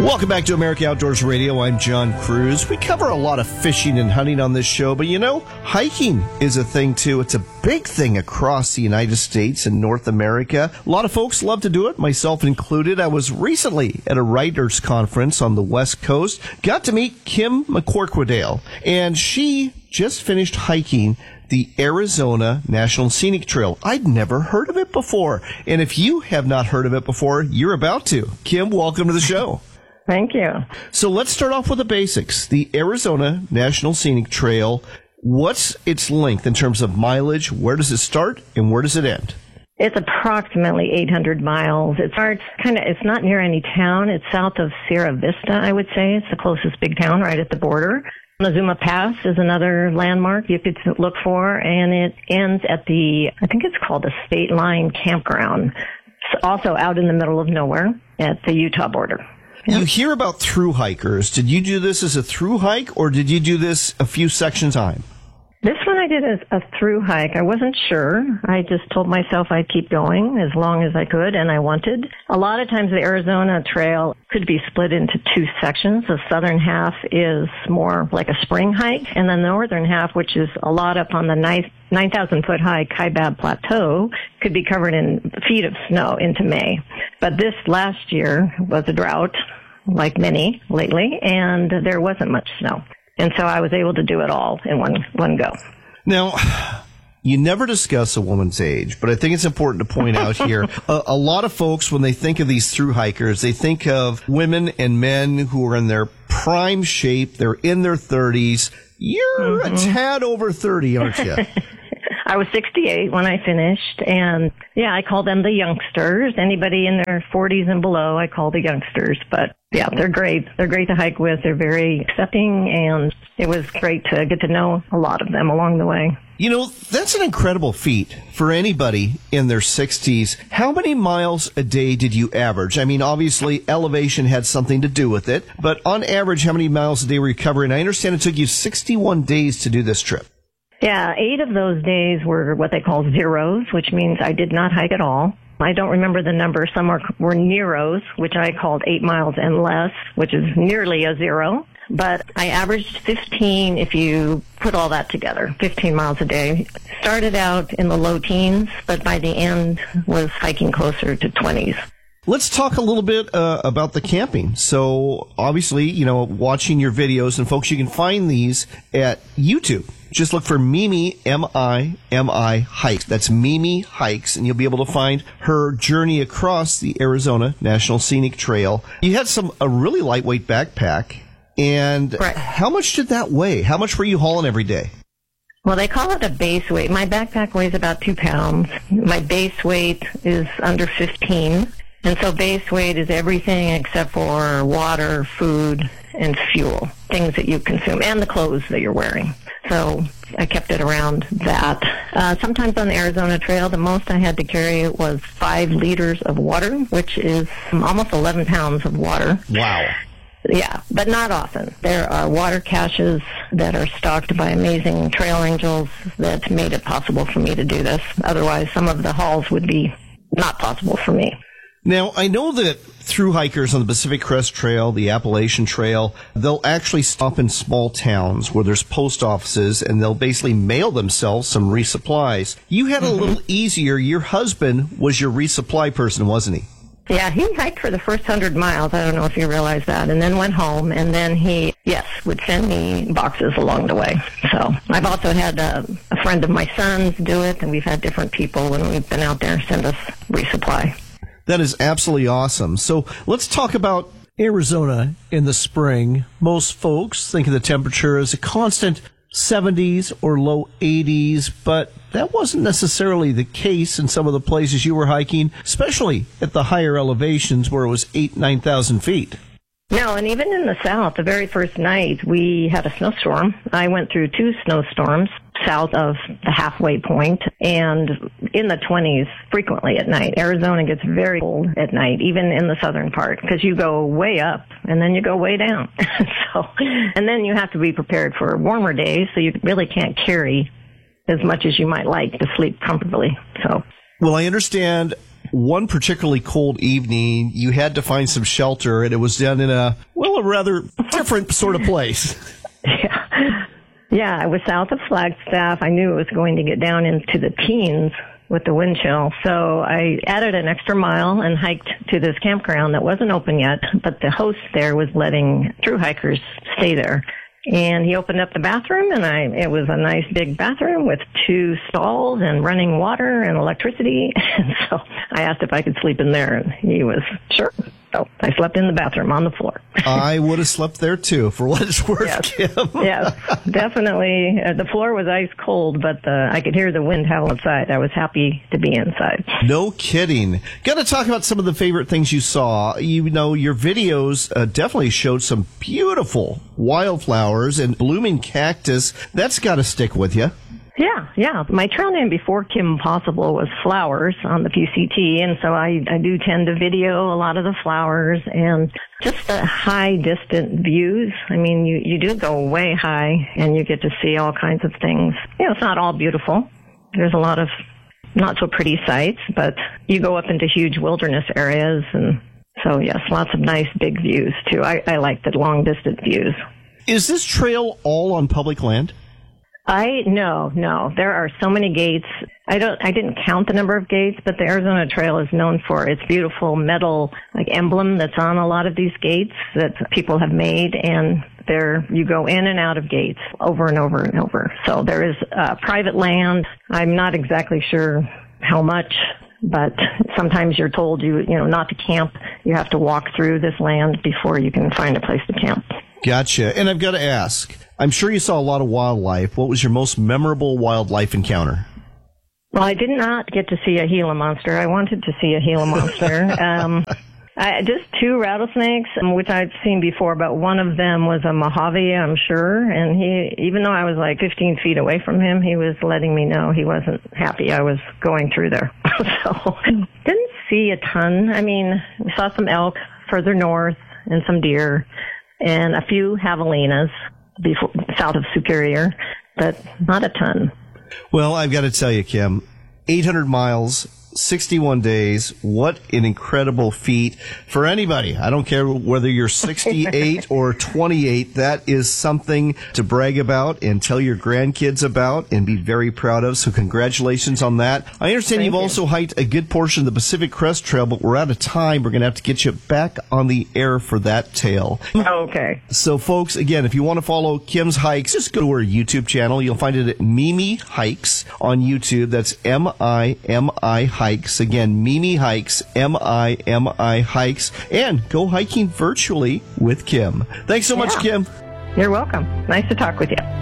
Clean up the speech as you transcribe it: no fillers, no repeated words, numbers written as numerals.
Welcome back to America Outdoors Radio. I'm John Cruz. We cover a lot of fishing and hunting on this show, but hiking is a thing too. It's a big thing across the United States and North America. A lot of folks love to do it, myself included. I was recently at a writers' conference on the West Coast. Got to meet Kim McCorquodale, and she just finished hiking the Arizona National Scenic Trail. I'd never heard of it before. And if you have not heard of it before, you're about to. Kim, welcome to the show. Thank you. So let's start off with the basics. The Arizona National Scenic Trail, what's its length in terms of mileage? Where does it start and where does it end? It's approximately 800 miles. It starts it's not near any town. It's south of Sierra Vista, I would say. It's the closest big town right at the border. Nazuma Pass is another landmark you could look for, and it ends at I think it's called the State Line Campground. It's also out in the middle of nowhere at the Utah border. You hear about through hikers. Did you do this as a through hike, or did you do this a few sections time? This one I did as a through hike. I wasn't sure. I just told myself I'd keep going as long as I could, and I wanted. A lot of times the Arizona Trail could be split into two sections. The southern half is more like a spring hike, and the northern half, which is a lot up on the 9,000-foot high Kaibab Plateau, could be covered in feet of snow into May. But this last year was a drought, like many lately, and there wasn't much snow. And so I was able to do it all in one go. Now, you never discuss a woman's age, but I think it's important to point out here, a lot of folks, when they think of these through hikers, they think of women and men who are in their prime shape. They're in their 30s. You're a tad over 30, aren't you? I was 68 when I finished, and I call them the youngsters. Anybody in their 40s and below, I call the youngsters. But yeah, they're great. They're great to hike with. They're very accepting, and it was great to get to know a lot of them along the way. That's an incredible feat for anybody in their 60s. How many miles a day did you average? I mean, obviously, elevation had something to do with it, but on average, how many miles a day were you covering? I understand it took you 61 days to do this trip. Yeah, 8 of those days were what they call zeros, which means I did not hike at all. I don't remember the number. Some were neros, which I called 8 miles and less, which is nearly a zero. But I averaged 15 if you put all that together, 15 miles a day. Started out in the low teens, but by the end was hiking closer to 20s. Let's talk a little bit about the camping. So obviously, watching your videos, and folks, you can find these at YouTube. Just look for Mimi, M-I-M-I Hikes. That's Mimi Hikes, and you'll be able to find her journey across the Arizona National Scenic Trail. You had a really lightweight backpack, and right. How much did that weigh? How much were you hauling every day? Well, they call it a base weight. My backpack weighs about 2 pounds. My base weight is under 15. And so base weight is everything except for water, food, and fuel, things that you consume, and the clothes that you're wearing. So I kept it around that. Sometimes on the Arizona Trail, the most I had to carry was 5 liters of water, which is almost 11 pounds of water. Wow. Yeah, but not often. There are water caches that are stocked by amazing trail angels that made it possible for me to do this. Otherwise, some of the hauls would be not possible for me. Now, I know that through hikers on the Pacific Crest Trail, the Appalachian Trail, they'll actually stop in small towns where there's post offices, and they'll basically mail themselves some resupplies. You had a little easier. Your husband was your resupply person, wasn't he? Yeah, he hiked for the first 100 miles. I don't know if you realize that. And then went home, and then he, would send me boxes along the way. So I've also had a friend of my son's do it, and we've had different people when we've been out there send us resupply. That is absolutely awesome. So let's talk about Arizona in the spring. Most folks think of the temperature as a constant 70s or low 80s, but that wasn't necessarily the case in some of the places you were hiking, especially at the higher elevations where it was 9,000 feet. No, and even in the south, the very first night, we had a snowstorm. I went through 2 snowstorms south of the halfway point and in the 20s frequently at night. Arizona gets very cold at night, even in the southern part, because you go way up and then you go way down. And then you have to be prepared for warmer days, so you really can't carry as much as you might like to sleep comfortably. Well, I understand one particularly cold evening, you had to find some shelter, and it was down in a rather different sort of place. Yeah, I was south of Flagstaff. I knew it was going to get down into the teens with the wind chill. So I added an extra mile and hiked to this campground that wasn't open yet, but the host there was letting through hikers stay there. And he opened up the bathroom, and it was a nice big bathroom with 2 stalls and running water and electricity. And so I asked if I could sleep in there, and he was sure. So I slept in the bathroom on the floor. I would have slept there too, for what it's worth, yes. Kim. Yes, definitely. The floor was ice cold, but I could hear the wind howl outside. I was happy to be inside. No kidding. Got to talk about some of the favorite things you saw. You know, your videos definitely showed some beautiful wildflowers and blooming cactus. That's got to stick with you. Yeah. My trail name before Kim Possible was Flowers on the PCT, and so I do tend to video a lot of the flowers and just the high distant views. I mean, you do go way high, and you get to see all kinds of things. You know, it's not all beautiful. There's a lot of not so pretty sights, but you go up into huge wilderness areas, and so yes, lots of nice big views too. I like the long distant views. Is this trail all on public land? No. There are so many gates. I didn't count the number of gates, but the Arizona Trail is known for its beautiful metal emblem that's on a lot of these gates that people have made, and you go in and out of gates over and over and over. So there is private land. I'm not exactly sure how much, but sometimes you're told not to camp. You have to walk through this land before you can find a place to camp. Gotcha. And I've got to ask, I'm sure you saw a lot of wildlife. What was your most memorable wildlife encounter? Well, I did not get to see a Gila monster. I wanted to see a Gila monster. Just 2 rattlesnakes, which I'd seen before, but one of them was a Mojave, I'm sure. And even though I was like 15 feet away from him, he was letting me know he wasn't happy I was going through there. So didn't see a ton. I mean, we saw some elk further north and some deer and a few javelinas south of Superior, but not a ton. Well, I've got to tell you, Kim, 800 miles, 61 days. What an incredible feat for anybody. I don't care whether you're 68 or 28. That is something to brag about and tell your grandkids about and be very proud of. So congratulations on that. I understand you've also hiked a good portion of the Pacific Crest Trail, but we're out of time. We're going to have to get you back on the air for that tale. Okay. So folks, again, if you want to follow Kim's hikes, just go to her YouTube channel. You'll find it at Mimi Hikes on YouTube. That's MIMI Hikes. Again, Mimi Hikes, MIMI Hikes, and go hiking virtually with Kim. Thanks so much, Kim. You're welcome. Nice to talk with you.